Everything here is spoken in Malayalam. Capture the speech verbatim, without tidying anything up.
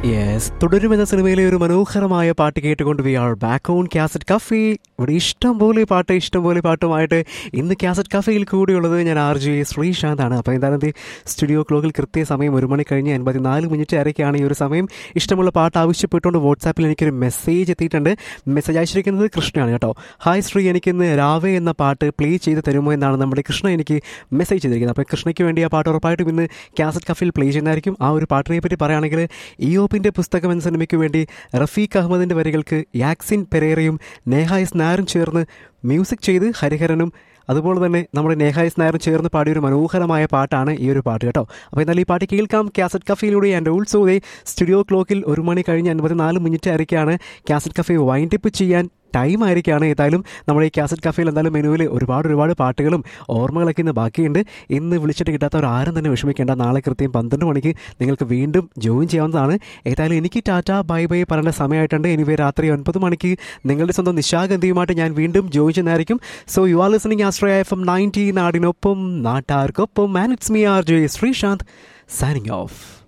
യെസ്, തുടരുമെന്ന സിനിമയിലെ ഒരു മനോഹരമായ പാട്ട് കേട്ടുകൊണ്ട് V are back on cassette cafe. ഇവിടെ ഇഷ്ടം പോലെ പാട്ട് ഇഷ്ടം പോലെ പാട്ടുമായിട്ട് ഇന്ന് കാസറ്റ് കഫേയിൽ കൂടിയുള്ളത് ഞാൻ ആർ ജെ ശ്രീശാന്താണ്. അപ്പോൾ എന്തായാലും ഇത് സ്റ്റുഡിയോ ക്ലോക്കിൽ കൃത്യസമയം ഒരു മണി കഴിഞ്ഞ് എൺപത്തിനാല് മിനിറ്റ് വരെയൊക്കെയാണ് ഈ ഒരു സമയം. ഇഷ്ടമുള്ള പാട്ട് ആവശ്യപ്പെട്ടുകൊണ്ട് വാട്സാപ്പിൽ എനിക്കൊരു മെസ്സേജ് എത്തിയിട്ടുണ്ട്. മെസ്സേജ് അയച്ചിരിക്കുന്നത് കൃഷ്ണയാണ് കേട്ടോ. ഹായ് ശ്രീ, എനിക്കിന്ന് രാവേ എന്ന പാട്ട് പ്ലേ ചെയ്ത് തരുമോ എന്നാണ് നമ്മുടെ കൃഷ്ണ എനിക്ക് മെസ്സേജ് ചെയ്തിരിക്കുന്നത്. അപ്പോൾ കൃഷ്ണയ്ക്ക് വേണ്ടി ആ പാട്ട് ഉറപ്പായിട്ടും ഇന്ന് കാസറ്റ് കഫേയിൽ പ്ലേ ചെയ്യുന്നതായിരിക്കും. ആ ഒരു പാട്ടിനെ പറ്റി പറയുകയാണെങ്കിൽ, ഇയോപ്പിൻ്റെ പുസ്തകം എന്ന സിനിമയ്ക്ക് വേണ്ടി റഫീഖ് അഹമ്മദിൻ്റെ വരികൾക്ക് യാക്സിൻ പെരേറയും നേഹ എസ് നായരും ചേർന്ന് മ്യൂസിക് ചെയ്ത് ഹരിഹരനും അതുപോലെ തന്നെ നമ്മുടെ നേഹ എസ് നായരും ചേർന്ന് പാടിയൊരു മനോഹരമായ പാട്ടാണ് ഈ ഒരു പാട്ട് കേട്ടോ. അപ്പോൾ എന്നാൽ ഈ പാട്ട് കേൾക്കാം cassette കഫേയിലൂടെ. And also they studio ക്ലോക്കിൽ ഒരു മണി കഴിഞ്ഞ് അൻപത്തിനാല് മിനിറ്റ് ആയിരിക്കാണ്. കാസറ്റ് കഫേ വൈൻഡപ്പ് ചെയ്യാൻ ടൈം ആയിരിക്കുകയാണ്. ഏതായാലും നമ്മുടെ ഈ കാസറ്റ് കഫേയിൽ എന്തായാലും മെനുവിൽ ഒരുപാട് ഒരുപാട് പാട്ടുകളും ഓർമ്മകളൊക്കെ ഇന്ന് ബാക്കിയുണ്ട്. ഇന്ന് വിളിച്ചിട്ട് കിട്ടാത്തവർ ആരും തന്നെ വിഷമിക്കേണ്ട. നാളെ കൃത്യം പന്ത്രണ്ട് മണിക്ക് നിങ്ങൾക്ക് വീണ്ടും ജോയിൻ ചെയ്യാവുന്നതാണ്. ഏതായാലും എനിക്ക് ടാറ്റ ബൈ ബൈ പറയേണ്ട സമയമായിട്ടുണ്ട്. എനിവേ രാത്രി ഒൻപത് മണിക്ക് നിങ്ങളുടെ സ്വന്തം നിശാഗന്ധിയുമായിട്ട് ഞാൻ വീണ്ടും ജോയിൻ ചെയ്യുന്നതായിരിക്കും. So you are listening ആസ്ട്രയ F M ninety, നാടിനൊപ്പം നാട്ടാർക്കൊപ്പം. And it's me R J Sreesanth signing off.